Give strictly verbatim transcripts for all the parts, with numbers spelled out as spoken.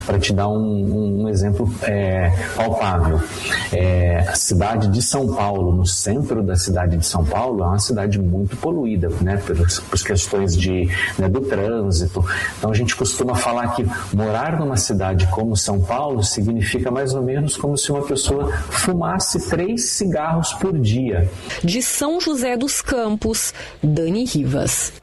Para te dar um, um exemplo é, palpável, é, a cidade de São Paulo, no centro da cidade de São Paulo, é uma cidade muito poluída, né, por, por questões de, né, do trânsito. Então a gente costuma falar que morar numa cidade como São Paulo significa mais ou menos como se uma pessoa fumasse três cigarros por dia. De São José dos Campos, Dani Rivas.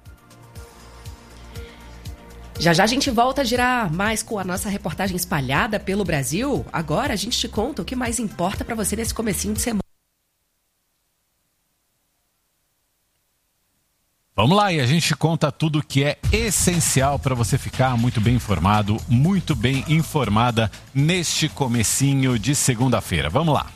Já já a gente volta a girar mais com a nossa reportagem espalhada pelo Brasil. Agora a gente te conta o que mais importa para você nesse comecinho de semana. Vamos lá, e a gente conta tudo que é essencial para você ficar muito bem informado, muito bem informada neste comecinho de segunda-feira. Vamos lá.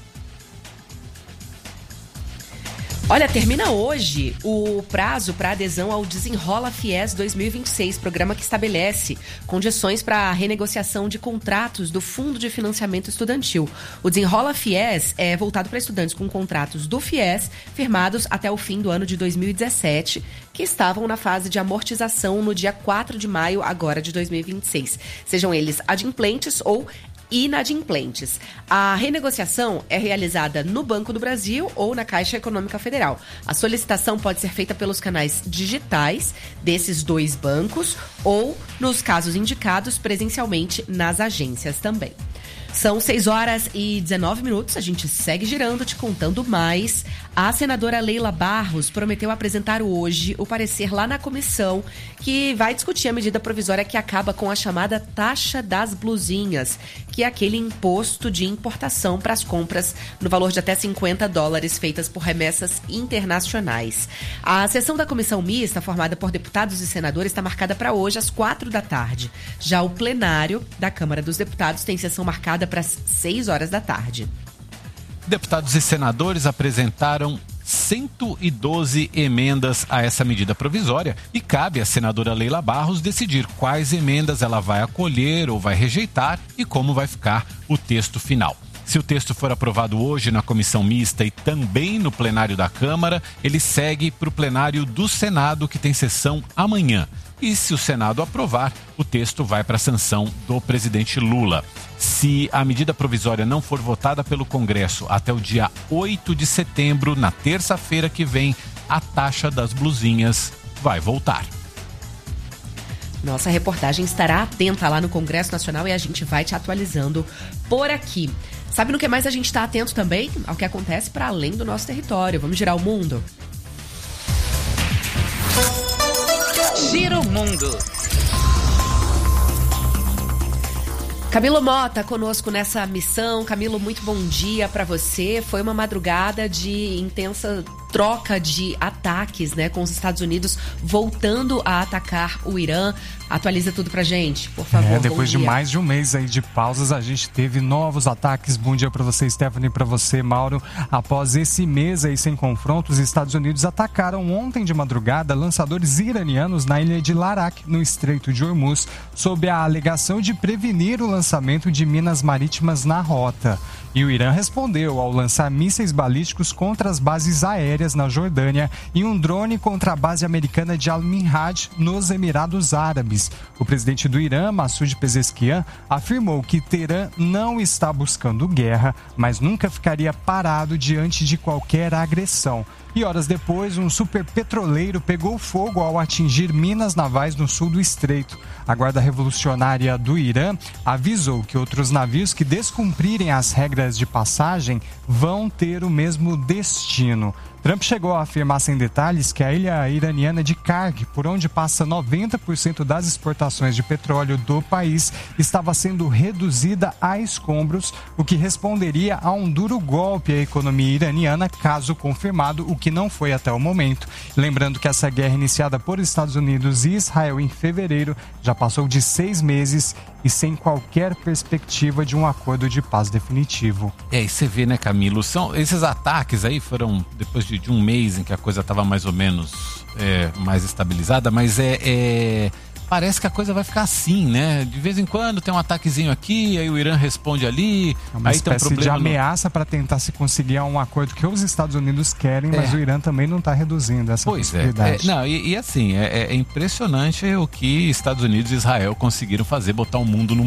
Olha, termina hoje o prazo para adesão ao Desenrola Fies dois mil e vinte e seis, programa que estabelece condições para a renegociação de contratos do Fundo de Financiamento Estudantil. O Desenrola Fies é voltado para estudantes com contratos do Fies firmados até o fim do ano de dois mil e dezessete, que estavam na fase de amortização no dia quatro de maio agora de dois mil e vinte e seis. Sejam eles adimplentes ou inadimplentes. A renegociação é realizada no Banco do Brasil ou na Caixa Econômica Federal. A solicitação pode ser feita pelos canais digitais desses dois bancos ou, nos casos indicados, presencialmente nas agências também. São seis horas e dezenove minutos, a gente segue girando, te contando mais. A senadora Leila Barros prometeu apresentar hoje o parecer lá na comissão que vai discutir a medida provisória que acaba com a chamada taxa das blusinhas, que é aquele imposto de importação para as compras no valor de até cinquenta dólares feitas por remessas internacionais. A sessão da comissão mista, formada por deputados e senadores, está marcada para hoje às quatro da tarde. Já o plenário da Câmara dos Deputados tem sessão marcada para as seis horas da tarde. Deputados e senadores apresentaram cento e doze emendas a essa medida provisória e cabe à senadora Leila Barros decidir quais emendas ela vai acolher ou vai rejeitar e como vai ficar o texto final. Se o texto for aprovado hoje na comissão mista e também no plenário da Câmara, ele segue para o plenário do Senado, que tem sessão amanhã. E se o Senado aprovar, o texto vai para a sanção do presidente Lula. Se a medida provisória não for votada pelo Congresso até o dia oito de setembro, na terça-feira que vem, a taxa das blusinhas vai voltar. Nossa reportagem estará atenta lá no Congresso Nacional e a gente vai te atualizando por aqui. Sabe no que mais a gente está atento também? Ao que acontece para além do nosso território. Vamos girar o mundo? Gira o mundo. Camilo Mota conosco nessa missão. Camilo, muito bom dia para você. Foi uma madrugada de intensa troca de ataques, né, com os Estados Unidos voltando a atacar o Irã. Atualiza tudo pra gente, por favor. É, depois de mais de um mês aí de pausas, a gente teve novos ataques. Bom dia pra você, Stephanie, pra você, Mauro. Após esse mês aí sem confronto, os Estados Unidos atacaram ontem de madrugada lançadores iranianos na ilha de Larak, no Estreito de Hormuz, sob a alegação de prevenir o lançamento de minas marítimas na rota. E o Irã respondeu ao lançar mísseis balísticos contra as bases aéreas na Jordânia e um drone contra a base americana de Al-Minhaj, nos Emirados Árabes. O presidente do Irã, Massoud Pezeshkian, afirmou que Teherã não está buscando guerra, mas nunca ficaria parado diante de qualquer agressão. E horas depois, um superpetroleiro pegou fogo ao atingir minas navais no sul do estreito. A Guarda Revolucionária do Irã avisou que outros navios que descumprirem as regras de passagem vão ter o mesmo destino. Trump chegou a afirmar sem detalhes que a ilha iraniana de Karg, por onde passa noventa por cento das exportações de petróleo do país, estava sendo reduzida a escombros, o que responderia a um duro golpe à economia iraniana, caso confirmado, o que não foi até o momento. Lembrando que essa guerra iniciada por Estados Unidos e Israel em fevereiro já passou de seis meses e sem qualquer perspectiva de um acordo de paz definitivo. É, e você vê, né, Camilo, são, esses ataques aí foram depois de, de um mês em que a coisa estava mais ou menos é, mais estabilizada, mas é, é parece que a coisa vai ficar assim, né? De vez em quando tem um ataquezinho aqui, aí o Irã responde ali, é uma aí espécie tem um problema de ameaça no... para tentar se conciliar um acordo que os Estados Unidos querem, mas é. o Irã também não está reduzindo essa pois possibilidade. É, é, não, e, e assim, é, é impressionante o que Estados Unidos e Israel conseguiram fazer, botar o mundo no